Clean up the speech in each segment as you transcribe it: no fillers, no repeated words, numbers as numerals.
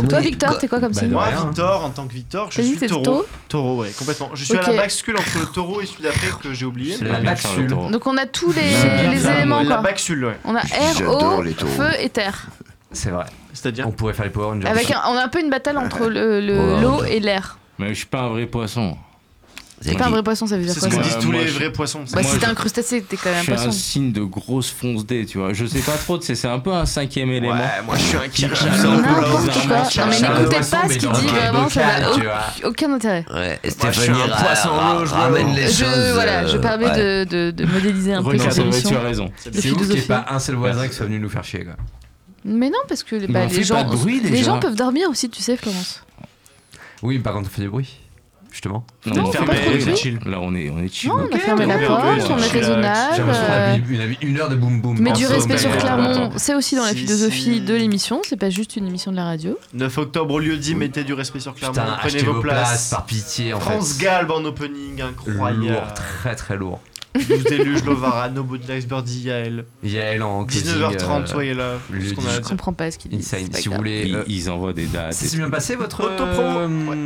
Toi, Victor, t'es quoi comme signe? Moi, Victor, en tant que Victor, je suis taureau. Taureau, ouais, complètement. Je suis à la bascule entre le taureau et celui d'après que j'ai oublié. C'est la bascule. Donc on a tous les éléments, quoi. La bascule, ouais. On a air, eau, feu et terre. C'est vrai. C'est-à-dire on pourrait faire les Power Rangers. On a un peu une bataille entre l'eau et l'air. Mais je suis pas un vrai poisson. C'est pas un vrai poisson, ça veut dire quoi? C'est ce que disent tous les vrais poissons. Bah, si t'es un crustacé, t'es quand même un poisson. Je suis un signe de grosse fonce-dé, tu vois. Je sais pas trop, c'est un peu un cinquième élément. Ouais, moi je suis un kirsch. N'importe quoi. Non, mais n'écoutez pas ce qu'il dit, vraiment, ça n'a aucun intérêt. Ouais, Stéphanie ramène les choses. Voilà, je permets de modéliser un peu cette émission. Tu as raison. C'est ouf qu'il n'y ait pas un seul voisin qui soit venu nous faire chier, quoi. Mais non, parce que les gens peuvent dormir aussi, tu sais, Florence. Oui, mais par contre, on fait du bruit. Justement. Non, on fait pas trop de bruit. Là, on est chill. Non, on a fermé la porte, on est raisonnable. Une heure de boum boum. Mais du respect sur Clermont, c'est aussi dans la philosophie de l'émission, c'est pas juste une émission de la radio. 9 octobre au lieu dit, mettez du respect sur Clermont, prenez vos places. Par pitié, en fait. France Galb en opening, incroyable. Lourd, très très lourd. 12 Déluge, Lovara, No Bout Birdie, Yael. Yael en 19h30, soyez là. Je comprends pas ce qu'ils disent. Si vous voulez. Ils envoient des dates. C'est bien passé votre auto-promo.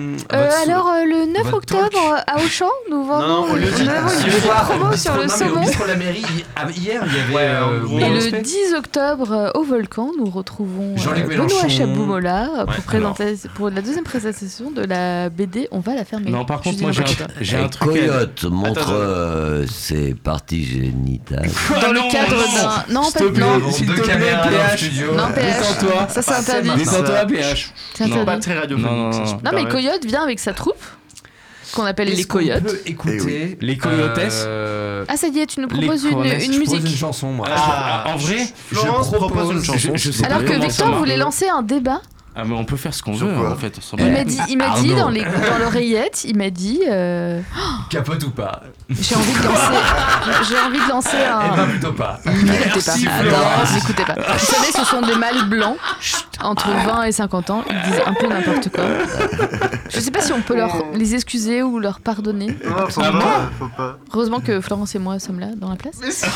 Alors, le 9 octobre à Auchan, nous vendons. Non, au lieu de promo sur le saumon. Au la mairie, hier, il y avait. Et le 10 octobre au Volcan, nous retrouvons Benoît Chaboumola pour la deuxième présentation de la BD On va la fermer. Non, par contre, moi j'ai un truc. Coyote montre ses parties génitales. Dans le cadre d'un. Non, pas deux caméras dans le studio. Non, PH. Ça, c'est interdit. Détends-toi, PH. Non, pas très radiophonique. Non, mais Coyote vient avec sa troupe, qu'on appelle les Coyotes. On peut écouter les Coyotes. Ah, ça y est, tu nous proposes une musique. Une chanson, moi. En vrai, Florence propose une chanson. Alors que Victor voulait lancer un débat. Ah, mais on peut faire ce qu'on veut, en fait. Il m'a dit dans l'oreillette, il m'a dit. Capote ou pas? J'ai envie de lancer un. Eh ben plutôt pas. N'écoutez pas. Vous savez, ce sont des mâles blancs entre 20 et 50 ans. Ils disent un peu n'importe quoi. Je sais pas si on peut les excuser ou leur pardonner. Non, faut pas. Heureusement que Florence et moi sommes là dans la place.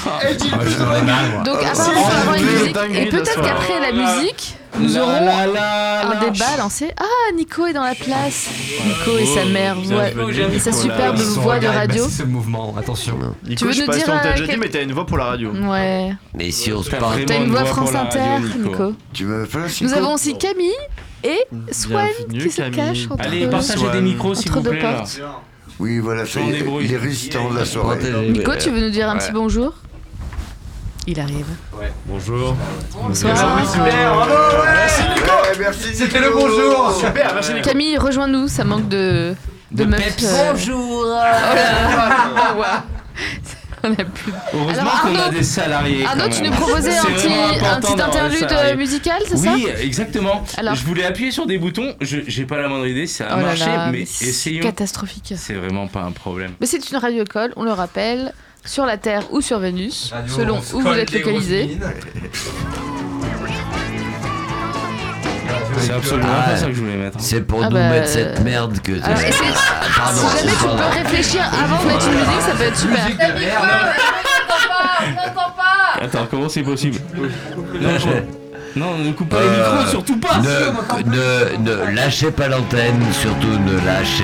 Donc apparemment, on va avoir une musique. Et peut-être qu'après la musique, nous aurons un débat lancé. Ah, Nico est dans la place. Nico et sa mère et sa superbe voix de radio. C'est ce mouvement, attention. Tu veux nous dire t'as déjà dit, mais t'as une voix pour la radio. Ouais. Mais si on se parle. T'as une voix France Inter, Nico. Nous avons aussi Camille et Swan qui se cachent entre Allez, partagez des micros s'il vous plaît. Oui, voilà, c'est les résistants de la soirée. Nico, tu veux nous dire un petit bonjour? Il arrive. Ouais, bonjour. Bonsoir. Super, bravo, merci Nico. Merci. C'était le bonjour. Super, merci Nico. Camille, rejoins-nous, ça manque de meufs. Bonjour. On a plus. Heureusement qu'on a des salariés. Arnaud, tu nous proposais un petit interlude musical, c'est ça? Oui, exactement. Alors, je voulais appuyer sur des boutons. J'ai pas la moindre idée si ça a marché, mais essayons. Catastrophique. C'est vraiment pas un problème. Mais c'est une radio-école, on le rappelle, sur la Terre ou sur Vénus, selon où vous êtes localisé. C'est absolument pas ça que je voulais mettre. C'est pour nous mettre cette merde que. Alors, si jamais tu peux réfléchir avant de mettre une musique, ça peut être super. On n'entend pas. Attends, comment c'est possible? Non, ne coupe pas les micros, surtout pas. Ne lâchez pas l'antenne, surtout ne lâchez